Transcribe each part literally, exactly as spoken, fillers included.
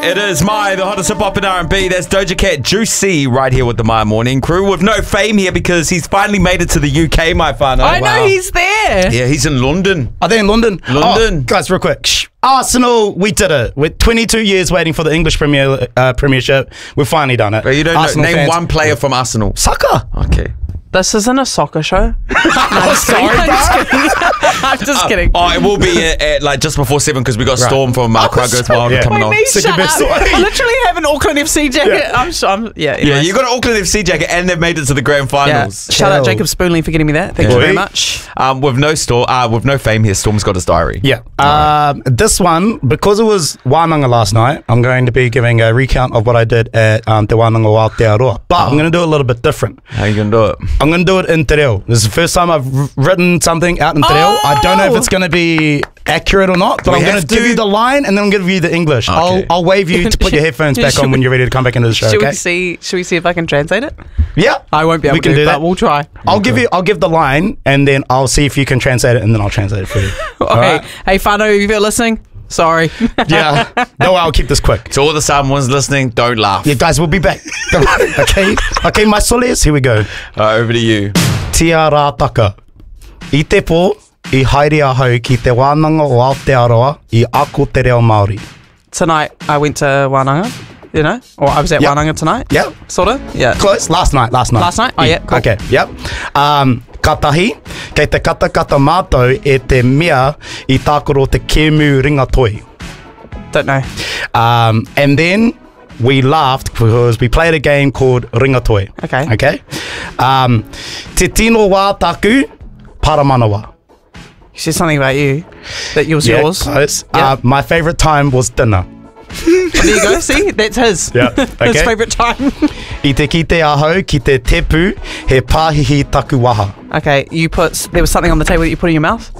It is My, the hottest hip-hop and R and B. That's Doja Cat Juicy right here with the My Morning crew with no fame here because he's finally made it to the U K, my whānau. I know, he's there. Yeah, he's in London. Are they in London? London. Oh, guys, real quick. Shh. Arsenal, we did it. We're twenty-two years waiting for the English Premier uh, Premiership. We've finally done it. But you don't know, name fans. one player from Arsenal. Soccer. Okay. This isn't a soccer show. I'm sorry, I'm just kidding. I'm just uh, kidding. Oh, it will be at, at like just before seven because we got Right. Storm from uh, Crowgirls Wild yeah. coming Wait, on. me, Sick shut of up. this. I literally have an Auckland F C jacket. Yeah. I'm sure. I'm, yeah, Yeah, anyways. you got an Auckland F C jacket and they've made it to the grand Yeah. finals. Shout out Chill. Jacob Spoonley for getting me that. Thank Yeah. you very Oi. much. Um, with no store, uh, with no fame here, Storm's got his diary. Yeah. Um, this one, because it was Wānanga last night, I'm going to be giving a recount of what I did at um, Te Wānanga o Aotearoa. But I'm going to do it a little bit different. How you gonna do it? I'm going to do it in te reo. This is the first time I've r- written something out in te reo. Oh! I don't know if it's going to be accurate or not, but We I'm going have to give to- you the line and then I'm going to give you the English. Okay. I'll, I'll wave you to put your headphones back Should on when you're ready to come back into the show, Should okay? we see? Should we see if I can translate it? Yeah. I won't be able We to, can do but that. we'll try. I'll give you. I'll give the line, and then I'll see if you can translate it, and then I'll translate it for you. All Okay. right? Hey, Whānau, if you're listening, sorry. Yeah. No, I'll keep this quick. To all the Samoans listening, don't laugh. Yeah, guys, we'll be back. Don't worry, okay. Okay, my soles. Here we go. Uh, over to you. Tia rā taka. I te pō, I haere ahau ki te wānanga o Aotearoa i ako te reo Māori. Tonight, I went to Wānanga, you know? Or I was at Yep. Wānanga tonight. Yep. Sort of? Yeah. Close. Last night. Last night. Last night? Oh, yeah, cool. Okay. Yep. Um, katahi, kei te katakata mātou e te mea I tākoro te kēmu ringa toi. Don't know. Um, and then we laughed because we played a game called Ringatoi. Okay. Okay. Um, te tino wā taku, paramanawa. You said something about you. That was Yeah, yours. close. Yeah. Uh, my favourite time was dinner. There you go. See? That's his. Yeah, His okay. favourite time. I te kite ahau ki te tepu, he pāhihi taku waha. Okay. You put... There was something on the table that you put in your mouth?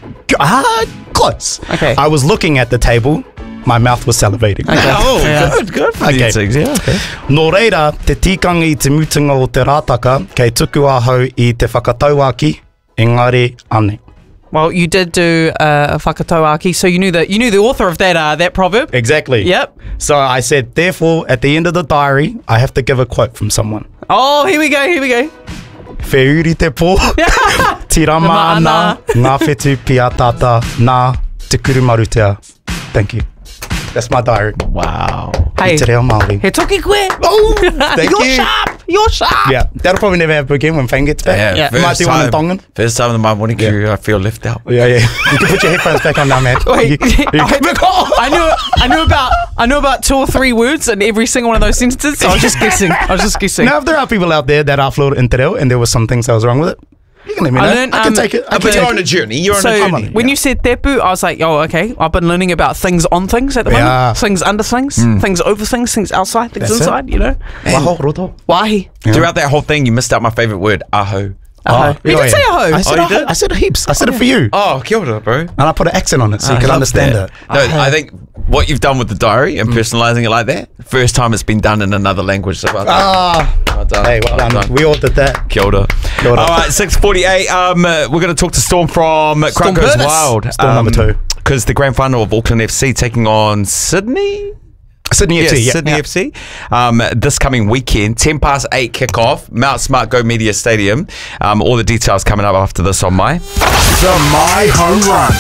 Ah, close. Okay. I was looking at the table. My mouth was salivating. Okay. Oh, Yeah. good, good for Okay. these things. Yeah, okay. Nō reira, te tikanga I te mutunga o te rātaka, kei tuku ahau I te whakatauaki, engari ane. Well, you did do uh, a whakatauaki, so you knew the you knew the author of that uh, that proverb. Exactly. Yep. So I said, therefore, at the end of the diary, I have to give a quote from someone. Oh, here we go. Here we go. Whiuri te pō, tira mana, ngā whetu pia tata, nā te kurumarutea. Thank you. That's my diary. Wow. Hey, Te reo Māori. he took it quick. Oh, thank You're you. sharp. You're sharp. Yeah, that'll probably never happen again when Fang gets back. Yeah, Yeah. We might first do one in time- Tongan. First time in my morning crew, I feel left out. Yeah, yeah. You can put your headphones back on now, man. Wait, You, you I, I knew I knew about I knew about two or three words in every single one of those sentences. So I was just guessing. I was just guessing. Now, if there are people out there that are fluent in te reo and there was some things that was wrong with it, you can let me know. I I, learned, can um, take it. I But can you're take on a it. journey. You're on So a I'm journey. on it. when you said tepu, I was like, oh, okay. I've been learning about things on things at the moment. Yeah. Things under things, things over things, things outside, things That's it. inside. You know. Waho roto. Wahi. Throughout that whole thing, you missed out my favourite word, aho. Aho. You Oh, did say yeah. aho. I said, Oh, you aho. did? I said heaps. I said it for you. Oh, kia ora, bro. And I put an accent on it so you I can love understand that. it. No, I think what you've done with the diary and personalising it like that, first time it's been done in another language. So well done. Ah, Well done. hey, well Well done. done. We all did that. Kia ora. Kia ora. All right, six forty-eight. Um, uh, we're going to talk to Storm from Storm Crowgirls Purvis. Wild. Storm number two. Because the grand final of Auckland F C taking on Sydney. Sydney Yeah, F C, yeah. Sydney yeah. F C. Um, this coming weekend, ten past eight kickoff, Mount Smart Go Media Stadium. Um, all the details coming up after this on My. The My Home Run.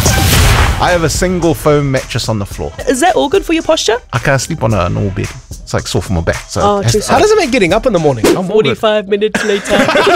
I have a single foam mattress on the floor. Is that all good for your posture? I can't sleep on a normal bed. It's like sore for my back. So Oh, it has jeez. to- How does it make getting up in the morning? I'm all good. forty-five minutes later.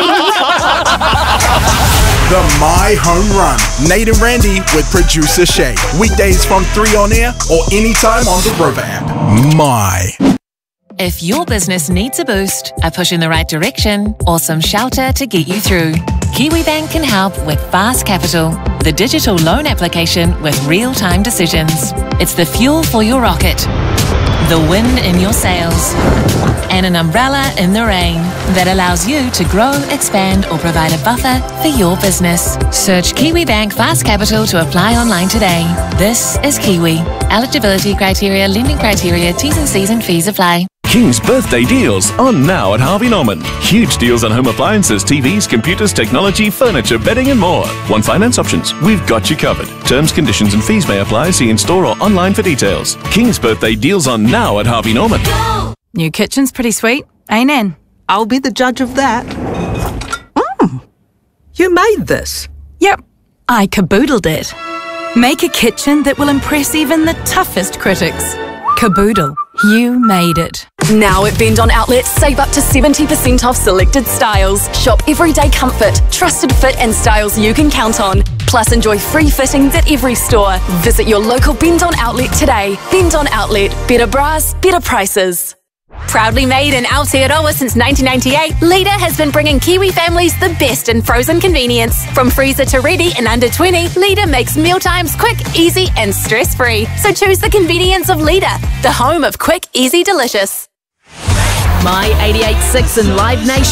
The My Home Run. Nate and Randy with producer Shay. Weekdays from three on air or anytime on the Rover app. My. If your business needs a boost, a push in the right direction, or some shelter to get you through, KiwiBank can help with Fast Capital, the digital loan application with real-time decisions. It's the fuel for your rocket, the wind in your sails, and an umbrella in the rain that allows you to grow, expand, or provide a buffer for your business. Search KiwiBank Fast Capital to apply online today. This is Kiwi. Eligibility criteria, lending criteria, T's and C's and fees apply. King's birthday deals on now at Harvey Norman. Huge deals on home appliances, T Vs, computers, technology, furniture, bedding and more. One finance options. We've got you covered. Terms, conditions and fees may apply. See in store or online for details. King's birthday deals on now at Harvey Norman. New kitchen's pretty sweet, ain't it? I'll be the judge of that. Mm. You made this? Yep, I caboodled it. Make a kitchen that will impress even the toughest critics. Caboodle. You made it. Now at Bend On Outlet, save up to seventy percent off selected styles. Shop everyday comfort, trusted fit and styles you can count on. Plus enjoy free fittings at every store. Visit your local Bend On Outlet today. Bend On Outlet. Better bras, better prices. Proudly made in Aotearoa since nineteen ninety-eight, Leader has been bringing Kiwi families the best in frozen convenience. From freezer to ready in under twenty, Leader makes mealtimes quick, easy and stress-free. So choose the convenience of Leader, the home of quick, easy, delicious. My eighty-eight point six and Live Nation